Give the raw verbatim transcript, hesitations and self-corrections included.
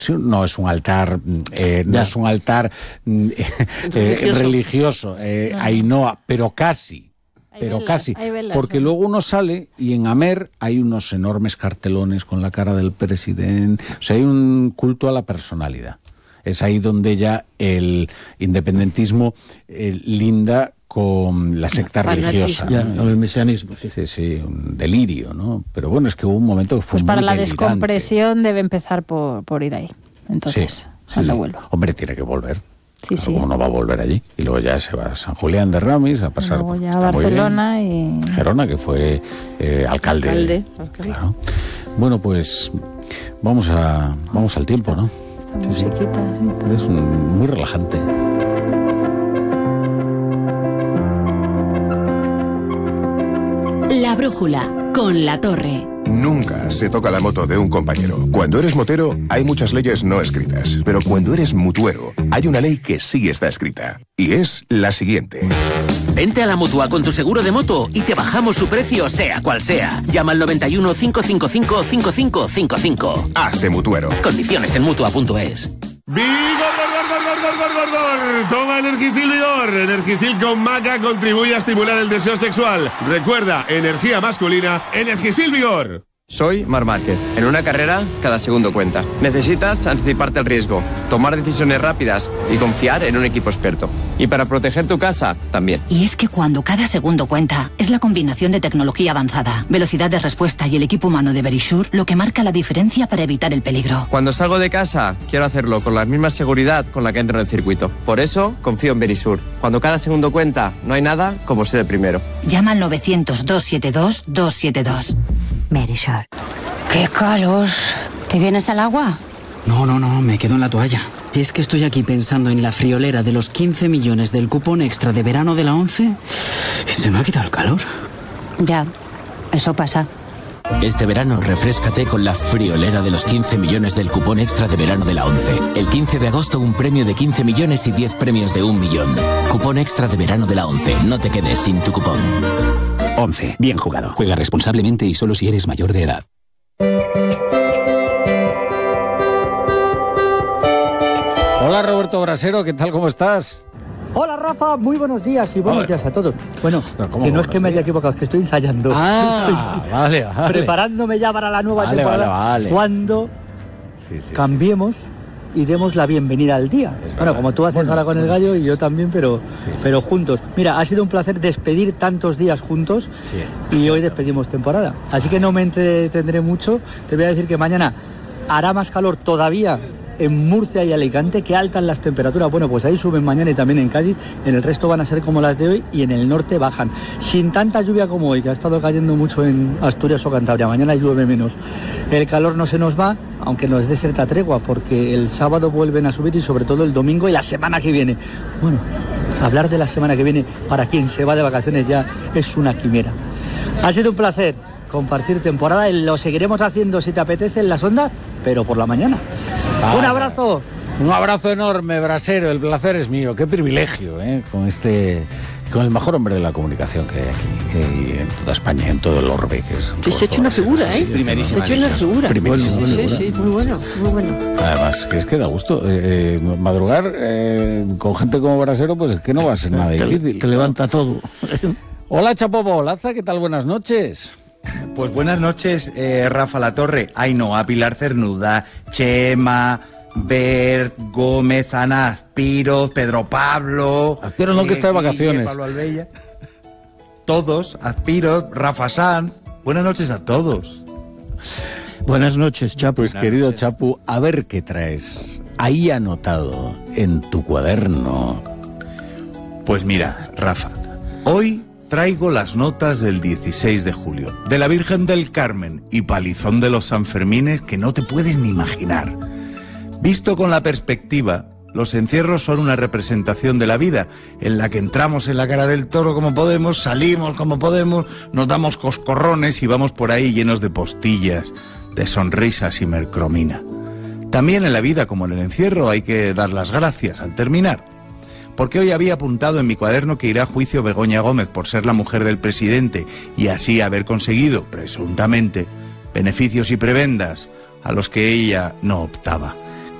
no es un altar, eh, no es un altar eh, eh, religioso, eh, no. Ainhoa, pero casi, hay pero velas, casi, hay velas, porque ¿no? luego uno sale y en Amer hay unos enormes cartelones con la cara del presidente, o sea, hay un culto a la personalidad. Es ahí donde ya el independentismo eh, linda con la secta religiosa. Ya, ¿no? con el mesianismo, sí. Sí, sí, un delirio, ¿no? Pero bueno, es que hubo un momento que fue Pues muy para la delirante. descompresión debe empezar por, por ir ahí. Entonces, Sí, sí, cuando sí. vuelva. Hombre, tiene que volver. Sí, Claro, sí. ¿cómo no va a volver allí? Y luego ya se va a San Julián de Ramis a pasar. Luego ya está a muy Barcelona bien. y... Gerona, que fue eh, alcalde. Alcalde, alcalde. Claro. Bueno, pues vamos a vamos al tiempo, ¿no? Esta musiquita. Sí. Es un- muy relajante. La brújula, con La Torre. Nunca se toca la moto de un compañero. Cuando eres motero, hay muchas leyes no escritas. Pero cuando eres mutuero, hay una ley que sí está escrita. Y es la siguiente. Vente a la Mutua con tu seguro de moto y te bajamos su precio, sea cual sea. Llama al noventa y uno, cinco cinco cinco, cinco cinco cinco cinco. Hazte mutuero. Condiciones en Mutua punto es. ¡Vigor, gor, gor, gor, gor, gor, gor, gor! Toma Energisil Vigor. Energisil con maca contribuye a estimular el deseo sexual. Recuerda, energía masculina, Energisil Vigor. Soy Marc Márquez. En una carrera, cada segundo cuenta. Necesitas anticiparte al riesgo, tomar decisiones rápidas y confiar en un equipo experto. Y para proteger tu casa, también. Y es que cuando cada segundo cuenta, es la combinación de tecnología avanzada, velocidad de respuesta y el equipo humano de Verisure lo que marca la diferencia para evitar el peligro. Cuando salgo de casa, quiero hacerlo con la misma seguridad con la que entro en el circuito. Por eso, confío en Verisure. Cuando cada segundo cuenta, no hay nada como ser el primero. Llama al novecientos, doscientos setenta y dos, doscientos setenta y dos. Verisure. ¡Qué calor! ¿Te vienes al agua? No, no, no, me quedo en la toalla. Es que estoy aquí pensando en la friolera de los quince millones del cupón extra de verano de la ONCE y se me ha quitado el calor. Ya, eso pasa. Este verano refréscate con la friolera de los quince millones del cupón extra de verano de la ONCE. El quince de agosto un premio de quince millones y diez premios de un millón. Cupón extra de verano de la ONCE. No te quedes sin tu cupón. ONCE. Bien jugado. Juega responsablemente y solo si eres mayor de edad. Hola Roberto Brasero, ¿qué tal? ¿Cómo estás? Hola Rafa, muy buenos días y buenos días a todos. Bueno, que no es que me haya equivocado, es que estoy ensayando. Ah, estoy vale, vale. preparándome ya para la nueva Vale, temporada. vale, vale. Cuando Sí, sí, cambiemos y demos la bienvenida al día. Es Bueno, verdad. como tú haces Bueno, ahora con el bueno, gallo y yo también, pero, Sí, sí. pero juntos. Mira, ha sido un placer despedir tantos días juntos Sí. y hoy despedimos temporada. Así que no me entretendré mucho. Te voy a decir que mañana hará más calor todavía en Murcia y Alicante, que altan las temperaturas. Bueno, pues ahí suben mañana y también en Cádiz. En el resto van a ser como las de hoy y en el norte bajan. Sin tanta lluvia como hoy, que ha estado cayendo mucho en Asturias o Cantabria. Mañana llueve menos. El calor no se nos va, aunque nos dé cierta tregua, porque el sábado vuelven a subir y sobre todo el domingo y la semana que viene. Bueno, hablar de la semana que viene para quien se va de vacaciones ya es una quimera. Ha sido un placer compartir temporada. Lo seguiremos haciendo si te apetece en las ondas, pero por la mañana. Ah, Un abrazo. Un abrazo enorme, Brasero. El placer es mío. Qué privilegio, ¿eh? Con este, con el mejor hombre de la comunicación que hay aquí, que hay en toda España, en todo el orbe, que es. Que se ha hecho una figura, ¿eh? Se ha hecho una figura. Primerísima Sí, figura. sí, muy bueno, muy bueno. Además, que es que da gusto. Eh, eh, madrugar eh, con gente como Brasero, pues es que no va a ser nada Te- difícil. te levanta todo. Hola, Chapo Bolaza, ¿qué tal? Buenas noches. Pues buenas noches, eh, Rafa La Torre, Ainhoa, Pilar Cernuda, Chema, Bert, Gómez, Ana Azpiroz, Pedro Pablo... Azpiroz no, que está de Guille, vacaciones. Pablo Albella. Todos, Azpiroz, Rafa Sanz. Buenas noches a todos. Buenas noches, Chapo. Pues querido Chapu, a ver qué traes. Ahí anotado en tu cuaderno. Pues mira, Rafa, hoy traigo las notas del dieciséis de julio, de la Virgen del Carmen y palizón de los Sanfermines que no te puedes ni imaginar. Visto con la perspectiva, los encierros son una representación de la vida, en la que entramos en la cara del toro como podemos, salimos como podemos, nos damos coscorrones y vamos por ahí llenos de postillas, de sonrisas y mercromina. También en la vida, como en el encierro, hay que dar las gracias al terminar. Porque hoy había apuntado en mi cuaderno que irá a juicio Begoña Gómez por ser la mujer del presidente y así haber conseguido, presuntamente, beneficios y prebendas a los que ella no optaba.